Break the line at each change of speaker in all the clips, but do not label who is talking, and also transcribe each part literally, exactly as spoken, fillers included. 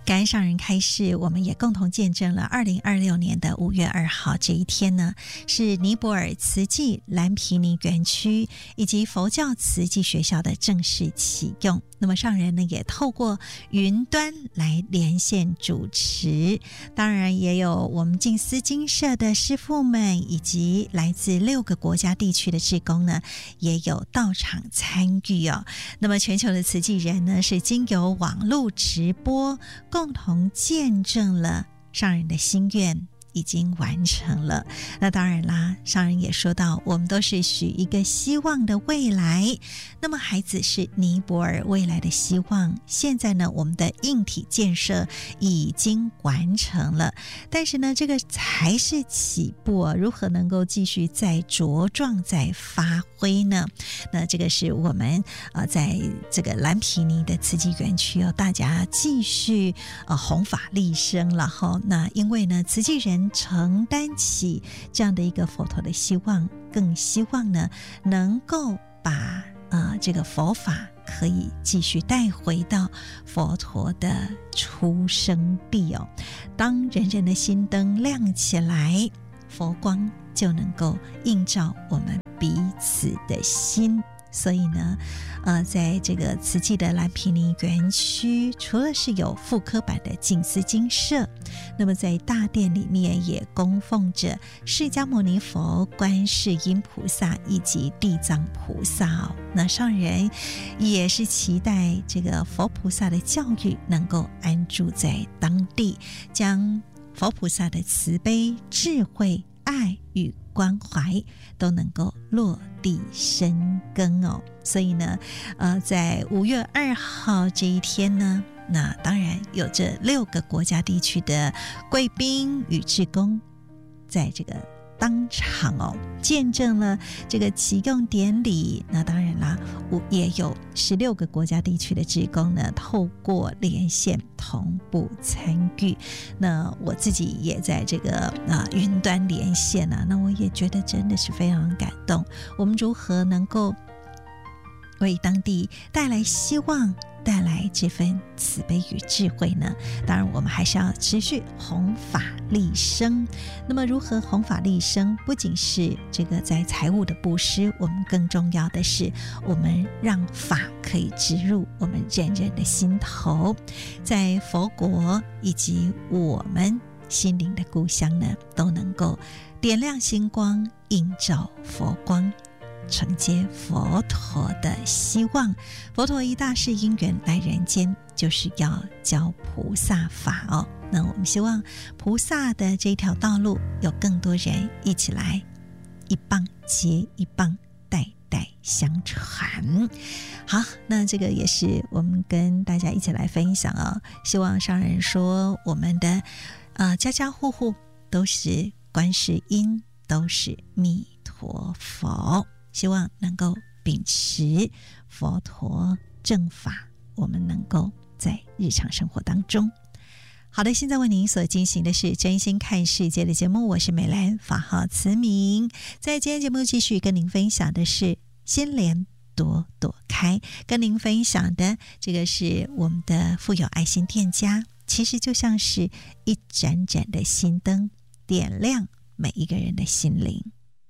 感恩上人开示，我们也共同见证了二零二六年的五月二号这一天呢，是尼泊尔慈济蓝毗尼园区以及佛教慈济学校的正式启用。那么上人呢也透过云端来连线主持，当然也有我们静思精舍的师父们以及来自六个国家地区的志工呢也有到场参与哦。那么全球的慈济人呢是经由网络直播共同见证了上人的心愿已经完成了。那当然啦，上人也说到，我们都是许一个希望的未来，那么孩子是尼泊尔未来的希望。现在呢，我们的硬体建设已经完成了，但是呢，这个才是起步啊，如何能够继续再茁壮再发挥呢？那这个是我们呃在这个蓝毗尼的慈济园区哦，大家继续呃弘法利生了哈。那因为呢，慈济人承担起这样的一个佛陀的希望，更希望呢能够把呃这个佛法可以继续带回到佛陀的出生地哦。当人人的心灯亮起来，佛光就能够映照我们彼此的心。所以呢呃，在这个慈济的蓝毗尼园区，除了是有复刻版的静思精舍，那么在大殿里面也供奉着释迦牟尼佛、观世音菩萨以及地藏菩萨哦。那上人也是期待这个佛菩萨的教育能够安住在当地，将佛菩萨的慈悲、智慧、爱与关怀都能够落地生根哦。所以呢呃，在五月二号这一天呢，那当然有这六个国家地区的贵宾与志工在这个当场哦见证了这个启用典礼。那当然啦，也有十六个国家地区的志工呢透过连线同步参与。那我自己也在这个啊云端连线啊，那我也觉得真的是非常感动。我们如何能够为当地带来希望，带来这份慈悲与智慧呢？当然我们还是要持续弘法利生。那么如何弘法利生，不仅是这个在财务的布施，我们更重要的是我们让法可以植入我们人人的心头，在佛国以及我们心灵的故乡呢，都能够点亮星光，映照佛光，承接佛陀的希望。佛陀一大世因缘来人间，就是要教菩萨法哦。那我们希望菩萨的这条道路有更多人一起来，一棒接一棒，代代相传。好，那这个也是我们跟大家一起来分享哦。希望上人说，我们的呃家家户户都是观世音，都是弥陀佛。希望能够秉持佛陀正法，我们能够在日常生活当中。好的，现在为您所进行的是真心看世界的节目，我是美兰，法号慈明。在今天节目继续跟您分享的是心莲朵朵开，跟您分享的这个是我们的富有爱心店家，其实就像是一盏盏的心灯，点亮每一个人的心灵。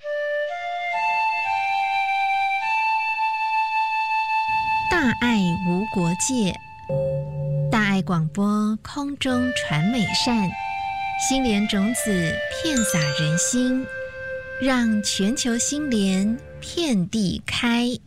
大爱无国界，大爱广播空中传美善，心莲种子遍洒人心，让全球心莲遍地开。